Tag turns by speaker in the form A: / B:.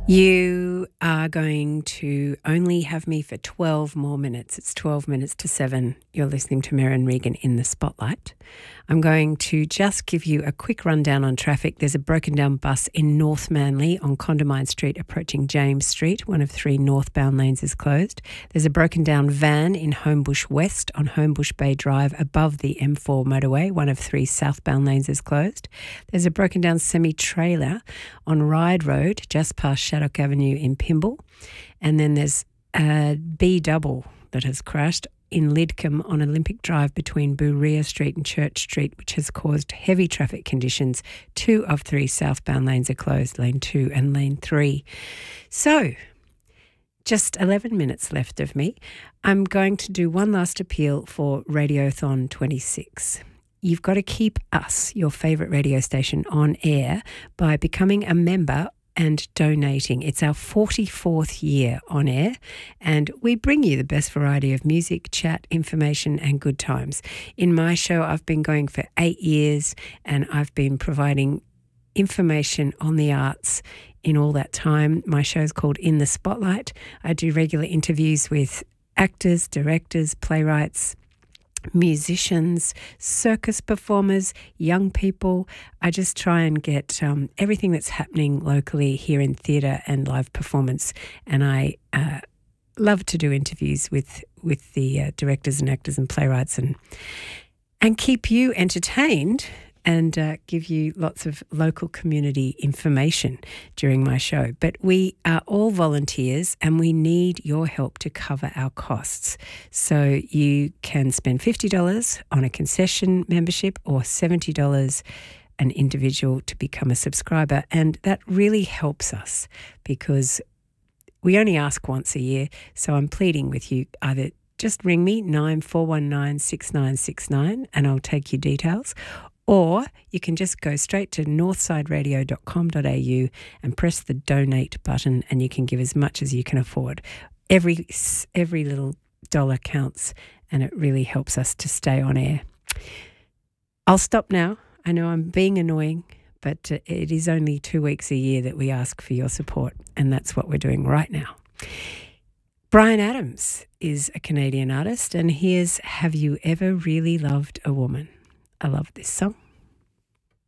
A: You are going to only have me for 12 more minutes. It's 12 minutes to 7. You're listening to Merryn Regan in the Spotlight. I'm going to just give you a quick rundown on traffic. There's a broken down bus in North Manly on Condamine Street approaching James Street. One of 3 northbound lanes is closed. There's a broken down van in Homebush West on Homebush Bay Drive above the M4 motorway. One of 3 southbound lanes is closed. There's a broken down semi-trailer on Ryde Road just past Shaddock Avenue in Pymble. And then there's a B-double that has crashed in Lidcombe on Olympic Drive between Bouria Street and Church Street, which has caused heavy traffic conditions. 2 of 3 southbound lanes are closed, lane 2 and lane 3. So, just 11 minutes left of me. I'm going to do one last appeal for Radiothon 26. You've got to keep us, your favourite radio station, on air by becoming a member and donating. It's our 44th year on air, and we bring you the best variety of music, chat, information and good times. In my show, I've been going for 8 years, and I've been providing information on the arts in all that time. My show is called In the Spotlight. I do regular interviews with actors, directors, playwrights, musicians, circus performers, young people. I just try and get everything that's happening locally here in theatre and live performance. And I love to do interviews with the directors and actors and playwrights and keep you entertained and give you lots of local community information during my show. But we are all volunteers and we need your help to cover our costs. So you can spend $50 on a concession membership or $70 an individual to become a subscriber. And that really helps us because we only ask once a year. So I'm pleading with you, either just ring me 9419 6969 and I'll take your details, or you can just go straight to northsideradio.com.au and press the donate button and you can give as much as you can afford. Every little dollar counts and it really helps us to stay on air. I'll stop now. I know I'm being annoying, but it is only 2 weeks a year that we ask for your support, and that's what we're doing right now. Bryan Adams is a Canadian artist, and here's Have You Ever Really Loved a Woman? I love this song.